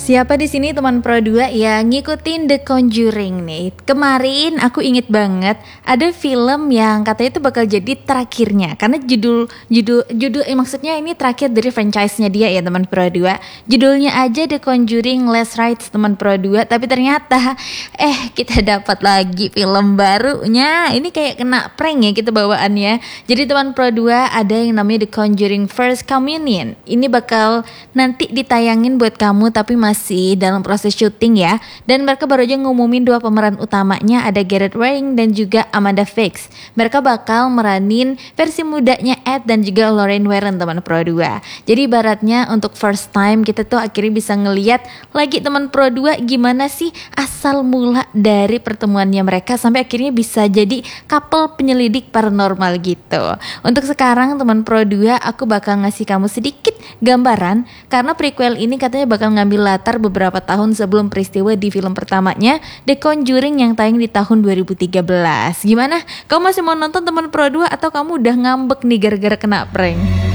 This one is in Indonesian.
Siapa di sini teman Pro 2 yang ngikutin The Conjuring nih? Kemarin aku inget banget ada film yang katanya itu bakal jadi terakhirnya karena maksudnya ini terakhir dari franchise-nya dia ya teman Pro 2. Judulnya aja The Conjuring Last Rites teman Pro 2, tapi ternyata kita dapat lagi film barunya. Ini kayak kena prank ya kita bawaannya. Jadi teman Pro 2 ada yang namanya The Conjuring First Communion. Ini bakal nanti ditayangin buat kamu tapi masih dalam proses syuting ya. Dan mereka baru aja ngumumin dua pemeran utamanya, ada Gareth Waring dan juga Amanda Fix. Mereka bakal meranin versi mudanya Ed dan juga Lorraine Warren teman Pro 2. Jadi ibaratnya untuk first time kita tuh akhirnya bisa ngeliat lagi teman Pro 2 gimana sih asal mula dari pertemuannya mereka sampai akhirnya bisa jadi couple penyelidik paranormal gitu. Untuk sekarang teman Pro 2 aku bakal ngasih kamu sedikit gambaran karena prequel ini katanya bakal ngambil latar beberapa tahun sebelum peristiwa di film pertamanya The Conjuring yang tayang di tahun 2013. Gimana? Kamu masih mau nonton teman Pro 2 atau kamu udah ngambek nih gara-gara kena prank?